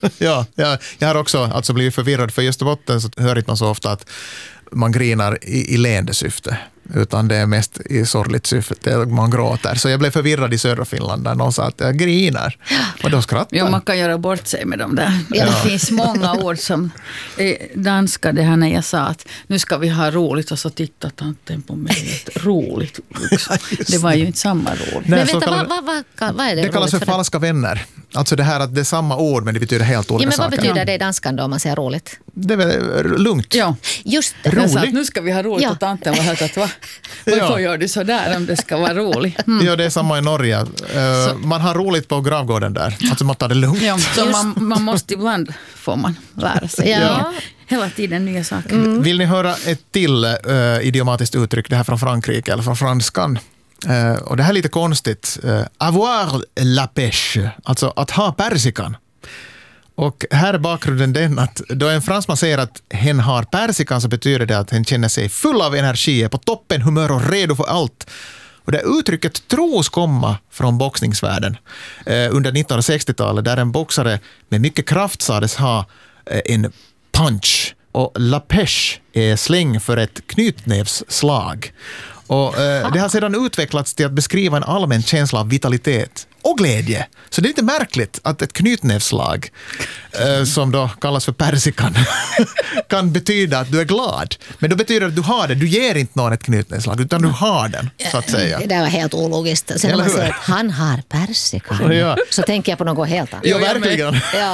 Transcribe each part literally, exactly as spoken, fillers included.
ja, ja, jag har också alltså blivit förvirrad, för i Österbotten så hör inte man så ofta att man grinar i, i leende syfte, utan det är mest i sorgligt syfte att man gråter. Så jag blev förvirrad i södra Finland där någon sa att jag grinar. Och då skrattar. Ja, man kan göra bort sig med dem där. Ja. Det finns många ord som är danska, det här när jag sa att nu ska vi ha roligt, och så tittar tanten på mig. Roligt. Det var ju inte samma roligt. Men Nej, vänta, kallade, vad, vad, vad, vad är det? det kallas för, för falska vänner. Alltså det här att det är samma ord men det betyder helt olika ja, men vad saker. betyder det i danskan då om man säger roligt? Det är väl lugnt. Ja. Just det. Jag sa Roligt. att nu ska vi ha roligt, Ja. och tanten var helt att va? Varför Ja. gör du så där om det ska vara roligt? Mm. Ja, det är samma i Norge. Uh, man har roligt på gravgården där. Alltså man tar det lugnt. Ja, så man, man måste ibland får man lära sig. Ja. Hela tiden nya saker. Mm. Vill ni höra ett till uh, idiomatiskt uttryck, det här från Frankrike eller från franskan? Uh, och det här är lite konstigt. Uh, avoir la pêche, alltså att ha persikan. Och här är bakgrunden den att då en fransman säger att hen har persikan, så betyder det att hen känner sig full av energi, är på toppen humör och redo för allt. Och det uttrycket tros komma från boxningsvärlden eh, under nittonhundrasextiotalet, där en boxare med mycket kraft sades ha eh, en punch. Och la pêche är släng för ett knytnävsslag. Och eh, det har sedan utvecklats till att beskriva en allmän känsla av vitalitet och glädje. Så det är inte märkligt att ett knytnävsslag, eh, som då kallas för persikan, kan betyda att du är glad. Men då betyder det att du har det. Du ger inte någon ett knytnävsslag, utan du har den, så att säga. Det var helt ologiskt. Sen när man säger att han har persikan, Ja. så tänker jag på något helt annat. Ja, verkligen. Ja.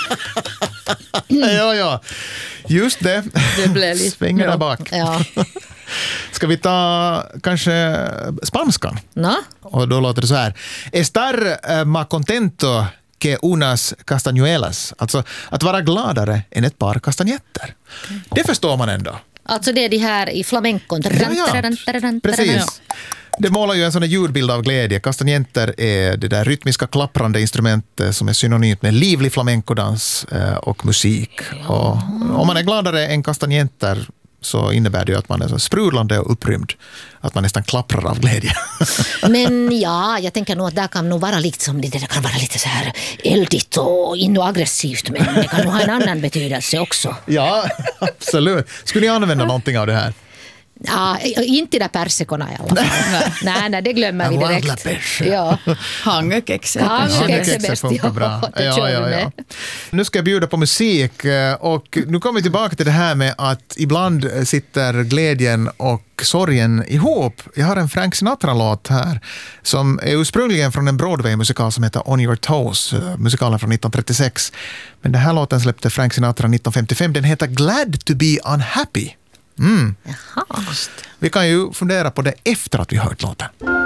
ja, ja. Just det. Det blev lite- Svänger där ja. bak. Ja. Ska vi ta kanske spanskan? Nå? Och då låter det så här. Estar eh, más contento que unas castañuelas. Alltså att vara gladare än ett par kastanjetter. Det förstår man ändå. Alltså det är de här i flamencon. Ja, ja. Precis. Det målar ju en sån här ljudbild av glädje. Kastanjetter är det där rytmiska klapprande instrumentet som är synonymt med livlig flamencodans eh, och musik. Och om man är gladare än kastanjetter så innebär det ju att man är så sprudlande och upprymd. Att man nästan klapprar av glädje. Men ja, jag tänker nog att det kan nog vara liksom, det där kan vara lite så här eldigt och in och aggressivt, men det kan nog ha en annan betydelse också. Ja, absolut. Skulle ni använda någonting av det här? Ja, inte där persikorna i alla fall. nej, nej, det glömmer vi Avoir la direkt. pêche. Ja. Hangekexet. Hangekexet. Hangekexet bäst, funkar ja. bra. Det Ja, kör vi ja, ja. med. Nu ska jag bjuda på musik, och nu kommer vi tillbaka till det här med att ibland sitter glädjen och sorgen ihop. Jag har en Frank Sinatra-låt här som är ursprungligen från en Broadway-musikal som heter On Your Toes, musikalen från nittonhundratrettiosex. Men den här låten släppte Frank Sinatra nittonhundrafemtiofem. Den heter Glad to be unhappy. Mm. Jaha. Vi kan ju fundera på det efter att vi hört låten.